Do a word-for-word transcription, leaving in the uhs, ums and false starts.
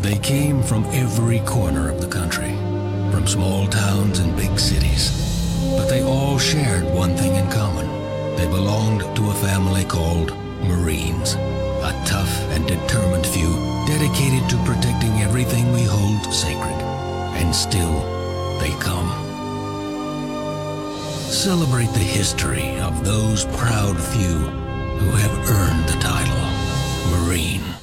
They came from every corner of the country, from small towns and big cities. But they all shared one thing in common. They belonged to a family called Marines, a tough and determined few dedicated to protecting everything we hold sacred. And still, they come. Celebrate the history of those proud few who have earned the title Marine.